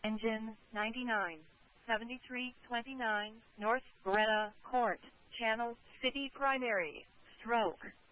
Engine 99, 7329 North Beretta Court, Channel City Primary, Stroke.